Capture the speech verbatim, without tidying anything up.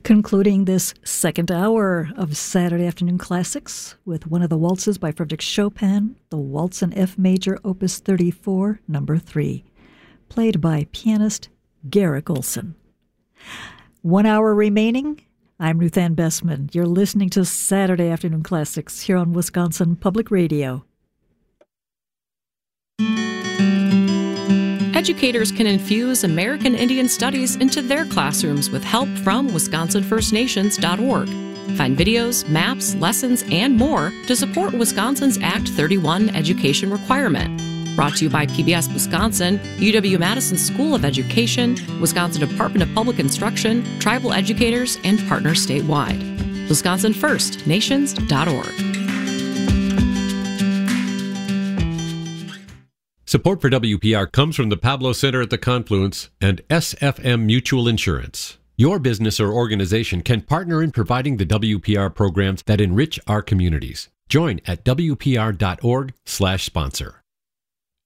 Concluding this second hour of Saturday Afternoon Classics with one of the waltzes by Frederick Chopin, the Waltz in F Major, Opus thirty-four, number three, played by pianist Garrick Olson. One hour remaining. I'm Ruth Ann Bessman. You're listening to Saturday Afternoon Classics here on Wisconsin Public Radio. Educators can infuse American Indian Studies into their classrooms with help from Wisconsin First Nations dot org. Find videos, maps, lessons, and more to support Wisconsin's Act thirty-one education requirement. Brought to you by P B S Wisconsin, U W-Madison School of Education, Wisconsin Department of Public Instruction, tribal educators, and partners statewide. Wisconsin First Nations dot org. Support for W P R comes from the Pablo Center at the Confluence and S F M Mutual Insurance. Your business or organization can partner in providing the W P R programs that enrich our communities. Join at W P R dot org slash sponsor.